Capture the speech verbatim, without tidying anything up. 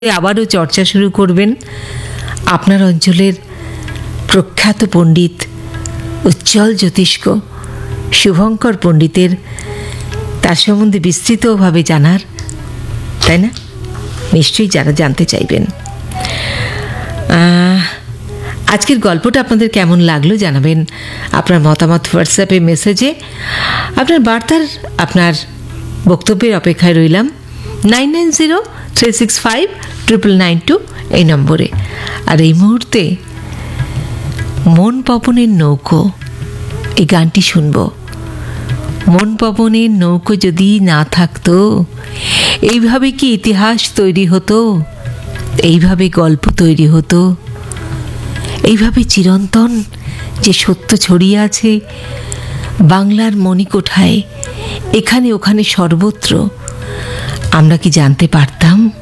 আবারও চর্চা শুরু করবেন আপনার অঞ্চলের প্রখ্যাত পণ্ডিত উজ্জ্বল জ্যোতিষ্ক শুভঙ্কর পণ্ডিতের তার সম্বন্ধে বিস্তৃতভাবে জানার, তাই না? নিশ্চয়ই যারা জানতে চাইবেন। আজকের গল্পটা আপনাদের কেমন লাগলো জানাবেন আপনার মতামত হোয়াটসঅ্যাপে মেসেজে। আপনার বার্তার আপনার বক্তব্যের অপেক্ষায় রইলাম nine nine zero three six five triple nine two এই নম্বরে। আর এই মুহূর্তে মন পবনের নৌকো এই গানটি শুনব। মন পবনের নৌকো যদি না থাকতো, এইভাবে কি ইতিহাস তৈরি হতো? এইভাবে গল্প তৈরি হতো? এইভাবে চিরন্তন যে সত্য ছড়িয়ে আছে বাংলার মণিকোঠায়, এখানে ওখানে সর্বত্র, আমরা কি জানতে পারতাম?